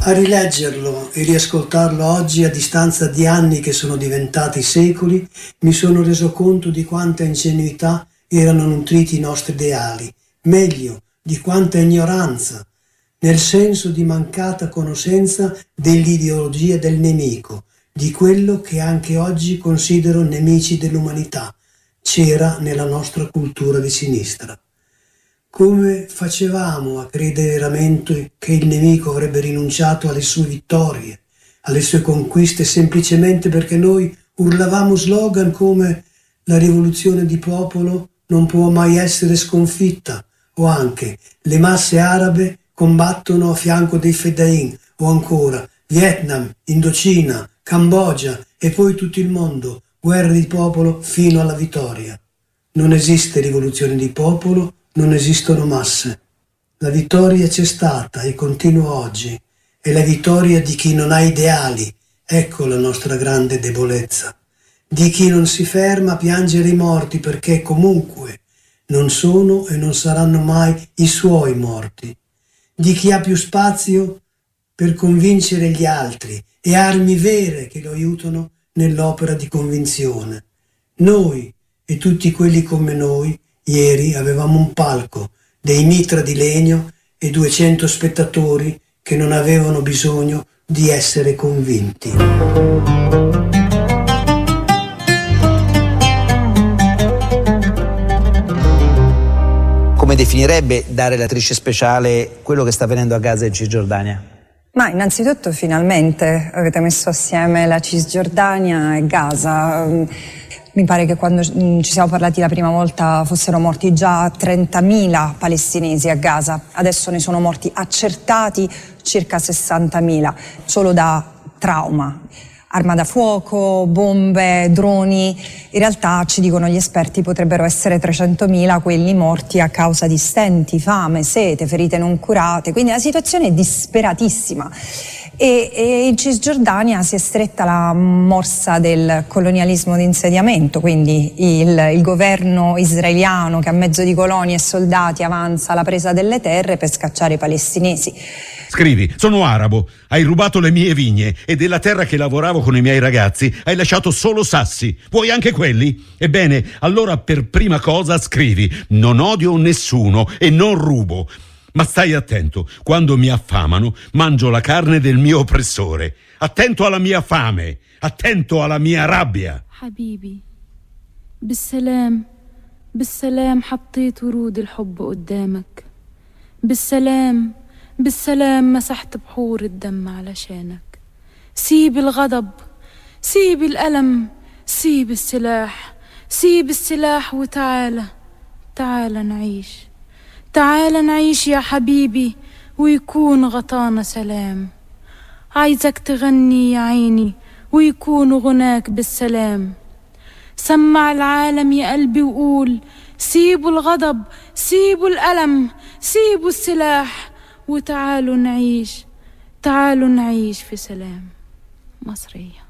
A rileggerlo e riascoltarlo oggi, a distanza di anni che sono diventati secoli, mi sono reso conto di quanta ingenuità erano nutriti i nostri ideali, meglio, di quanta ignoranza, nel senso di mancata conoscenza dell'ideologia del nemico, di quello che anche oggi considero nemici dell'umanità, c'era nella nostra cultura di sinistra. Come facevamo a credere veramente che il nemico avrebbe rinunciato alle sue vittorie, alle sue conquiste, semplicemente perché noi urlavamo slogan come la rivoluzione di popolo non può mai essere sconfitta, o anche le masse arabe combattono a fianco dei Fedayeen, o ancora Vietnam, Indocina, Cambogia e poi tutto il mondo, guerra di popolo fino alla vittoria. Non esiste rivoluzione di popolo, non esistono masse. La vittoria c'è stata e continua oggi. È la vittoria di chi non ha ideali. Ecco la nostra grande debolezza. Di chi non si ferma a piangere i morti perché comunque non sono e non saranno mai i suoi morti. Di chi ha più spazio per convincere gli altri e armi vere che lo aiutano nell'opera di convinzione. Noi e tutti quelli come noi ieri avevamo un palco, dei mitra di legno e 200 spettatori che non avevano bisogno di essere convinti. Come definirebbe da relatrice speciale quello che sta avvenendo a Gaza e Cisgiordania? Ma innanzitutto finalmente avete messo assieme la Cisgiordania e Gaza. Mi pare che quando ci siamo parlati la prima volta fossero morti già 30.000 palestinesi a Gaza, adesso ne sono morti accertati circa 60.000, solo da trauma. Arma da fuoco, bombe, droni. In realtà, ci dicono gli esperti, potrebbero essere 300.000 quelli morti a causa di stenti, fame, sete, ferite non curate. Quindi la situazione è disperatissima. E in Cisgiordania si è stretta la morsa del colonialismo di insediamento, quindi il governo israeliano che a mezzo di colonie e soldati avanza alla presa delle terre per scacciare i palestinesi. Scrivi: sono arabo, hai rubato le mie vigne e della terra che lavoravo con i miei ragazzi hai lasciato solo sassi. Vuoi anche quelli? Ebbene, allora per prima cosa scrivi: non odio nessuno e non rubo. Ma stai attento, quando mi affamano mangio la carne del mio oppressore. Attento alla mia fame, attento alla mia rabbia. حبيبي بالسلام بالسلام حطيت ورود الحب قدامك. بالسلام بالسلام مسحت بحور الدم علشانك. سيب الغضب، سيب الألم، سيب السلاح، سيب السلاح وتعالى تعالى نعيش. تعال نعيش يا حبيبي ويكون غطانا سلام. عايزك تغني يا عيني ويكون غناك بالسلام. سمع العالم يا قلبي وقول: سيبوا الغضب، سيبوا الألم، سيبوا السلاح وتعالوا نعيش. تعالوا نعيش في سلام. مصرية.